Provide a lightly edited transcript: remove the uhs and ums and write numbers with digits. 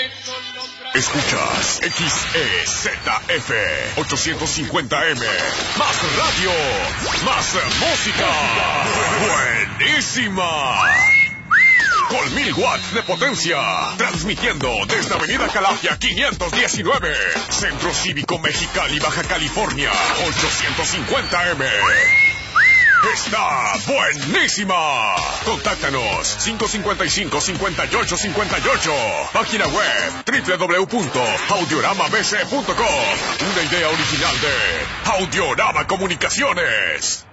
Escuchas XEZF 850M. Más radio, más música. Buenísima. Con 1000 watts de potencia. Transmitiendo desde Avenida Calafia 519. Centro Cívico Mexicali, Baja California. 850M. ¡Está buenísima! Contáctanos 555-5858. Página web www.audioramabc.com. Una idea original de Audiorama Comunicaciones.